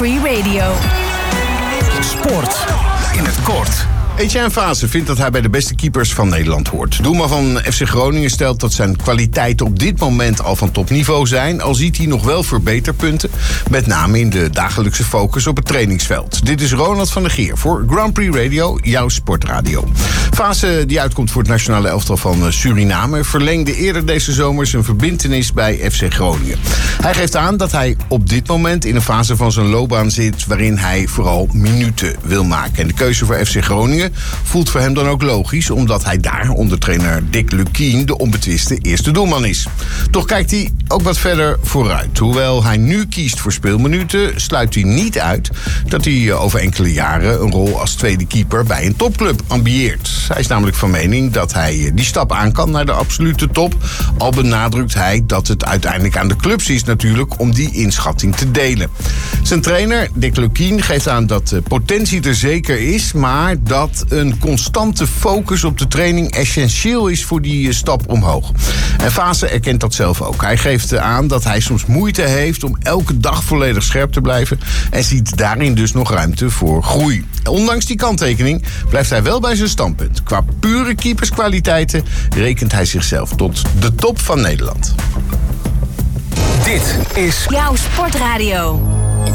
Free Radio. Sport in het kort. Etienne Fase vindt dat hij bij de beste keepers van Nederland hoort. Doelman van FC Groningen stelt dat zijn kwaliteiten op dit moment al van topniveau zijn, al ziet hij nog wel verbeterpunten, met name in de dagelijkse focus op het trainingsveld. Dit is Ronald van der Geer voor Grand Prix Radio, jouw sportradio. Fase, die uitkomt voor het nationale elftal van Suriname, verlengde eerder deze zomer zijn verbintenis bij FC Groningen. Hij geeft aan dat hij op dit moment in een fase van zijn loopbaan zit waarin hij vooral minuten wil maken. En de keuze voor FC Groningen voelt voor hem dan ook logisch, omdat hij daar onder trainer Dick Lukkien de onbetwiste eerste doelman is. Toch kijkt hij ook wat verder vooruit. Hoewel hij nu kiest voor speelminuten, sluit hij niet uit dat hij over enkele jaren een rol als tweede keeper bij een topclub ambieert. Hij is namelijk van mening dat hij die stap aan kan naar de absolute top. Al benadrukt hij dat het uiteindelijk aan de clubs is natuurlijk om die inschatting te delen. Zijn trainer Dick Lukkien geeft aan dat de potentie er zeker is, maar dat een constante focus op de training essentieel is voor die stap omhoog. En Fase erkent dat zelf ook. Hij geeft aan dat hij soms moeite heeft om elke dag volledig scherp te blijven en ziet daarin dus nog ruimte voor groei. Ondanks die kanttekening blijft hij wel bij zijn standpunt. Qua pure keeperskwaliteiten rekent hij zichzelf tot de top van Nederland. Dit is Jouw sportradio.